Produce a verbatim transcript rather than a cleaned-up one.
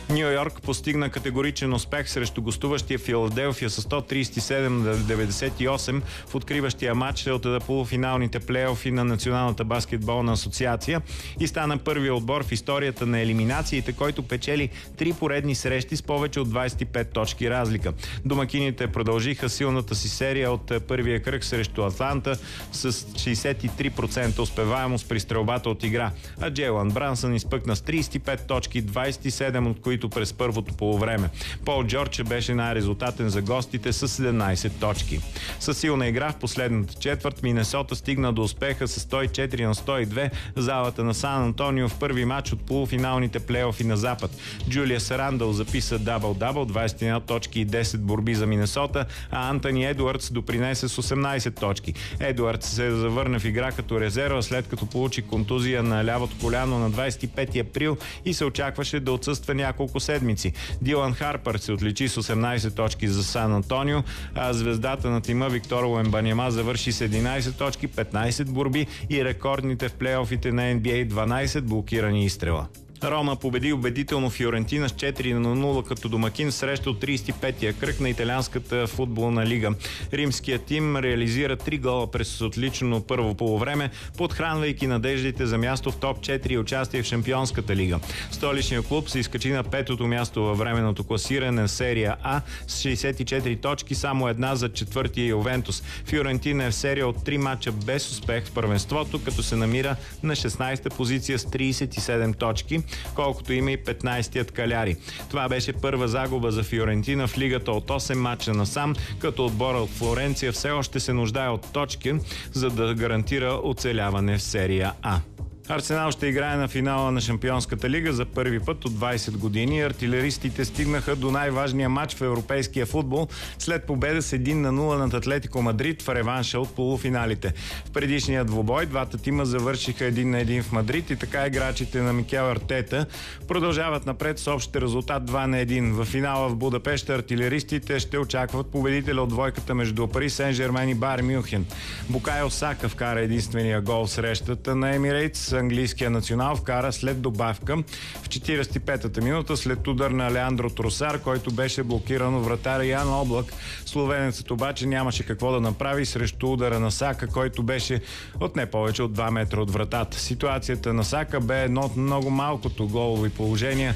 Ню Йорк постигна категоричен успех срещу гостуващия Филаделфия с сто тридесет и седем на деветдесет и осем в откриващия матч от полуфиналните плейофи на Националната баскетболна асоциация и стана първият отбор в историята на елиминациите, който печели три поредни срещи с повече от двадесет и пет точки разлика. Домакините продължиха силната си серия от първия кръг срещу Атланта с шейсет и три процента успеваемост при стрелбата от игра, а Джейлън Брансън изпъкна с тридесет и пет точки, двадесет и седем от които през първото полувреме. Пол Джордж беше най-резултатен за гостите с седемнадесет точки. Със силна игра в последната четвърт Минесота стигна до успеха с сто и четири на сто и две в залата на Сан Антонио в първи матч от полуфиналните плейофи на Запад. Джулиас Рандъл записа дабъл-дабъл, двадесет и една точки и десет борби за Минесота, а Антони Едуардс допринесе с осемнадесет точки. Едуардс се завърна в игра като резерва, след като получи контузия на лявото коляно на двадесет и пети април и се очакваше да отсъства няколко седмици. Дилан Харпър се отличи с осемнадесет точки за Сан Антонио, а звездата на тима Виктор Уембаньяма завърши с единадесет точки, петнадесет борби и рекордните в плейофите на Ен Би Ей дванадесет блокирани изстрела. Рома победи убедително Фиорентина с четири на нула като домакин в среща от тридесет и петия кръг на италианската футболна лига. Римският тим реализира три гола през отлично първо полувреме, подхранвайки надеждите за място в топ четири и участие в Шампионската лига. Столичният клуб се изкачи на петото място във временното класиране на серия А с шейсет и четири точки, само една за четвъртия Ювентус. Фиорентина е в серия от три мача без успех в първенството, като се намира на шестнадесета позиция с тридесет и седем точки, колкото има и петнадесетият Каляри. Това беше първа загуба за Фиорентина в лигата от осем мача насам, като отбора от Флоренция все още се нуждае от точки, за да гарантира оцеляване в серия А. Арсенал ще играе на финала на Шампионската лига за първи път от двадесет години. Артилеристите стигнаха до най-важния матч в европейския футбол след победа с един на нула над Атлетико Мадрид в реванша от полуфиналите. В предишния двубой двата тима завършиха един на един в Мадрид и така играчите на Микел Артета продължават напред с общ резултат два на един. В финала в Будапеща артилеристите ще очакват победителя от двойката между Пари Сен Жермен и Байер Мюнхен. Букайо Сака вкара единствения гол в срещата на Емирейтс. Английския национал вкара след добавка в четиридесет и петата минута след удар на Леандро Тросар, който беше блокиран от вратаря Ян Облак. Словенецът обаче нямаше какво да направи срещу удара на Сака, който беше от не повече от два метра от вратата. Ситуацията на Сака бе едно от много малкото голови положения,